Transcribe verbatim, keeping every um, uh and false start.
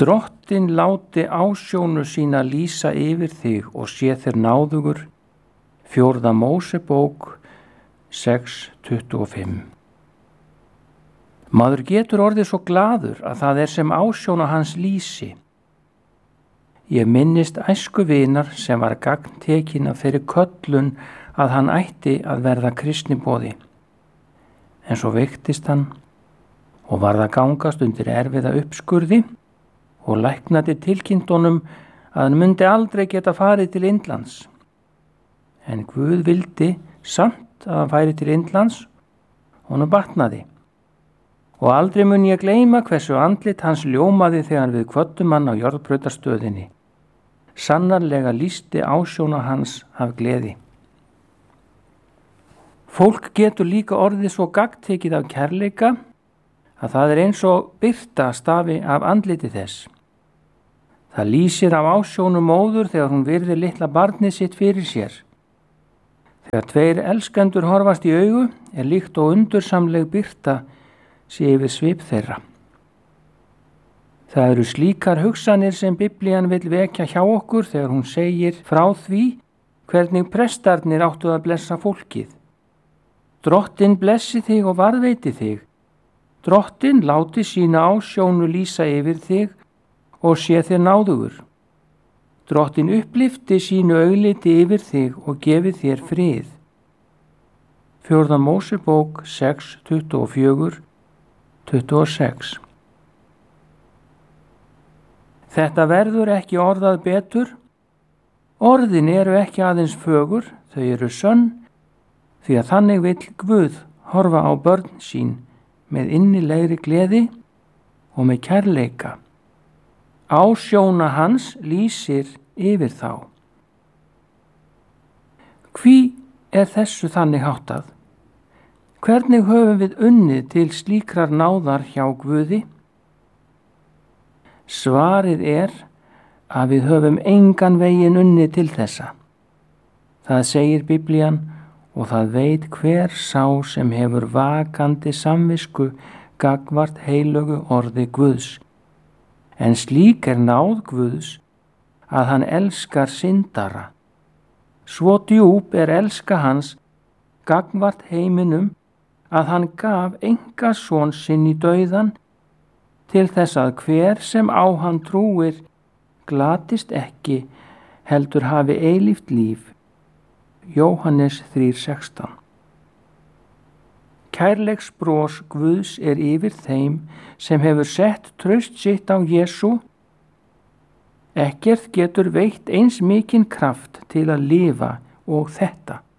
Drottinn láti ásjónu sína lýsa yfir þig og sé þér náðugur. Fjórða Mósebók sex tuttugu og fimm. Maður getur orðið svo glaður að það er sem ásjóna hans lýsi. Ég minnist æsku vinar sem var gagntekinn af þeirri köllun að hann ætti að verða kristniboði. En svo veiktist hann og varð að gangast undir erfiða uppskurði og læknandi tilkynntunum að hann myndi aldrei geta farið til Indlands. En Guð vildi samt að hann færi til Indlands og hann batnaði. Og aldrei mun ég gleyma hversu andlit hans ljómaði þegar við kvöddum hann á járnbrautarstöðinni. Sannarlega lýsti ásjóna hans af gleði. Fólk getur líka orðið svo gagntekið af kærleika að það er eins og birta stafi af andliti þess. Það lýsir af ásjónu móður þegar hún virðir litla barnið sitt fyrir sér. Þegar tveir elskendur horfast í augu er líkt og undursamleg birta sé yfir svip þeirra. Það eru slíkar hugsanir sem Biblían vill vekja hjá okkur þegar hún segir frá því hvernig prestarnir áttu að blessa fólkið. Drottinn blessi þig og varðveiti þig. Drottinn láti sína ásjónu lýsa yfir þig og sé þér náðugur. Drottinn upplifti sínu augliti yfir þig og gefi þér frið. Fjórða Mósebók sex tuttugu og fjögur til tuttugu og sex. Þetta verður ekki orðað betur. Orðin eru ekki aðeins fögur, þau eru sönn, því að þannig vill Guð horfa á börn sín með innilegri gleði og með kærleika. Ásjóna hans lýsir yfir þá. Hví er þessu þannig háttað? Hvernig höfum við unnið til slíkrar náðar hjá Guði? Svarið er að við höfum engan veginn unnið til þessa. Það segir Biblían og það veit hver sá sem hefur vakandi samvisku gagnvart heilögu orði Guðs. En slík er náð Guðs að hann elskar syndara. Svo djúp er elska hans gagnvart heiminum að hann gaf einkason sinn í dauðan til þess að hver sem á hann trúir glatist ekki heldur hafi eilíft líf. Jóhannes þrjú sextán. Kærleiksbros Guðs er yfir þeim sem hefur sett traust sitt á Jesú. Ekkert getur veitt eins mikinn kraft til að lifa og þetta.